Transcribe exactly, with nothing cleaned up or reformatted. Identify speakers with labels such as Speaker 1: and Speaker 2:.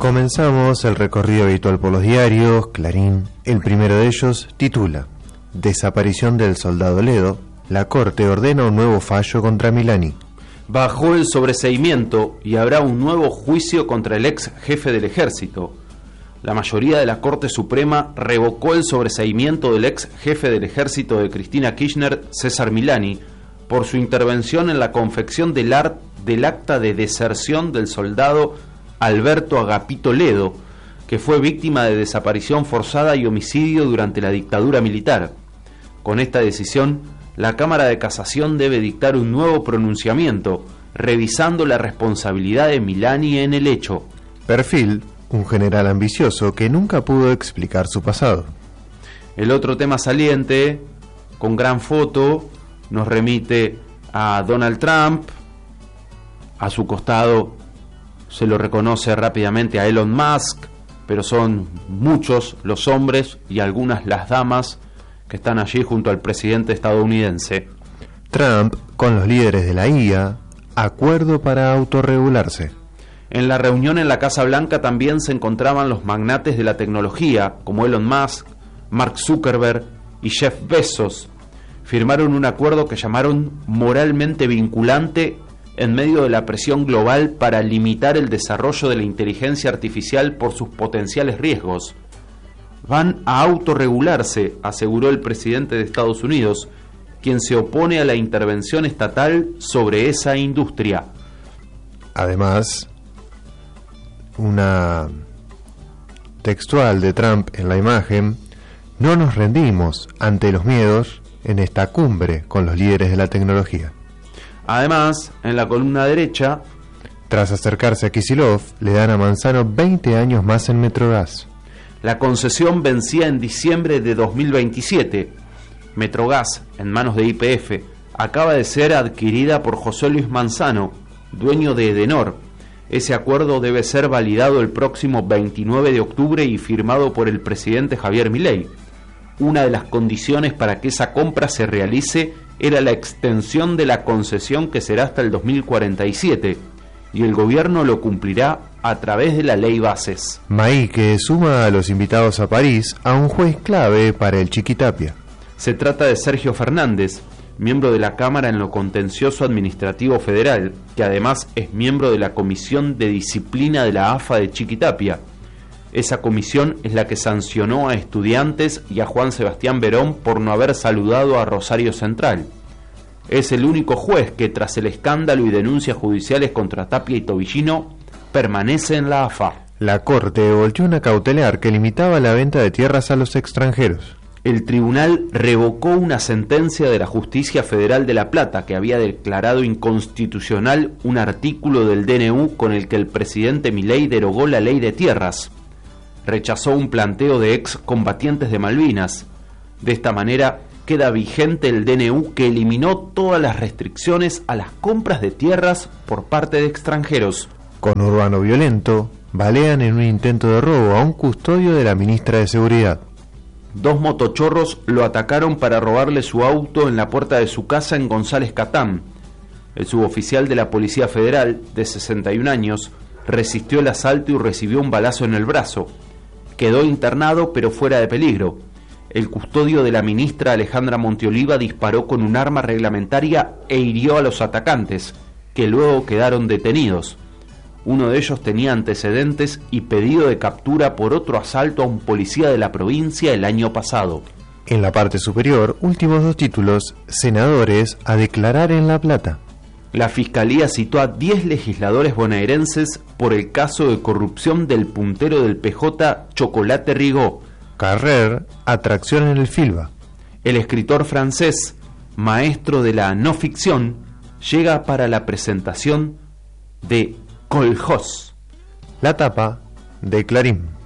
Speaker 1: Comenzamos el recorrido habitual por los diarios. Clarín, el primero de ellos, titula: Desaparición del soldado Ledo. La Corte ordena un nuevo fallo contra Milani.
Speaker 2: Bajó el sobreseimiento y habrá un nuevo juicio contra el ex jefe del ejército. La mayoría de la Corte Suprema revocó el sobreseimiento del ex jefe del ejército de Cristina Kirchner, César Milani, por su intervención en la confección del, art, del acta de deserción del soldado Alberto Agapito Ledo, que fue víctima de desaparición forzada y homicidio durante la dictadura militar. Con esta decisión, la Cámara de Casación debe dictar un nuevo pronunciamiento, revisando la responsabilidad de Milani en el hecho.
Speaker 1: Perfil: un general ambicioso que nunca pudo explicar su pasado.
Speaker 2: El otro tema saliente, con gran foto, nos remite a Donald Trump. A su costado se lo reconoce rápidamente a Elon Musk, pero son muchos los hombres y algunas las damas que están allí junto al presidente estadounidense.
Speaker 1: Trump con los líderes de la I A, acuerdo para autorregularse.
Speaker 2: En la reunión en la Casa Blanca también se encontraban los magnates de la tecnología, como Elon Musk, Mark Zuckerberg y Jeff Bezos. Firmaron un acuerdo que llamaron moralmente vinculante en medio de la presión global para limitar el desarrollo de la inteligencia artificial por sus potenciales riesgos. Van a autorregularse, aseguró el presidente de Estados Unidos, quien se opone a la intervención estatal sobre esa industria.
Speaker 1: Además, una textual de Trump en la imagen: no nos rendimos ante los miedos en esta cumbre con los líderes de la tecnología.
Speaker 2: Además, en la columna derecha,
Speaker 1: tras acercarse a Kicillof, le dan a Manzano veinte años más en Metrogas.
Speaker 2: La concesión vencía en diciembre de dos mil veintisiete. Metrogas, en manos de Y P F, acaba de ser adquirida por José Luis Manzano, dueño de Edenor. Ese acuerdo debe ser validado el próximo veintinueve de octubre y firmado por el presidente Javier Milei. Una de las condiciones para que esa compra se realice era la extensión de la concesión, que será hasta el dos mil cuarenta y siete, y el gobierno lo cumplirá a través de la ley Bases.
Speaker 1: Maí, que suma a los invitados a París a un juez clave para el Chiquitapia.
Speaker 2: Se trata de Sergio Fernández, miembro de la Cámara en lo Contencioso Administrativo Federal, que además es miembro de la Comisión de Disciplina de la A F A de Chiquitapia. Esa comisión es la que sancionó a estudiantes y a Juan Sebastián Verón por no haber saludado a Rosario Central. Es el único juez que, tras el escándalo y denuncias judiciales contra Tapia y Tobillino, permanece en la A F A.
Speaker 1: La Corte volteó una cautelar que limitaba la venta de tierras a los extranjeros.
Speaker 2: El tribunal revocó una sentencia de la Justicia Federal de La Plata que había declarado inconstitucional un artículo del D N U con el que el presidente Milei derogó la ley de tierras. Rechazó un planteo de excombatientes de Malvinas. De esta manera queda vigente el D N U, que eliminó todas las restricciones a las compras de tierras por parte de extranjeros.
Speaker 1: Con Urbano violento, balean en un intento de robo a un custodio de la ministra de Seguridad.
Speaker 2: Dos motochorros lo atacaron para robarle su auto en la puerta de su casa en González Catán. El suboficial de la Policía Federal, de sesenta y un años, resistió el asalto y recibió un balazo en el brazo. Quedó internado pero fuera de peligro. El custodio de la ministra Alejandra Monteoliva disparó con un arma reglamentaria e hirió a los atacantes, que luego quedaron detenidos. Uno de ellos tenía antecedentes y pedido de captura por otro asalto a un policía de la provincia el año pasado.
Speaker 1: En la parte superior, últimos dos títulos: senadores a declarar en La Plata.
Speaker 2: La Fiscalía citó a diez legisladores bonaerenses por el caso de corrupción del puntero del P J, Chocolate Rigaud.
Speaker 1: Carrer, atracción en el Filba.
Speaker 2: El escritor francés, maestro de la no ficción, llega para la presentación de Colhos.
Speaker 1: La tapa de Clarín.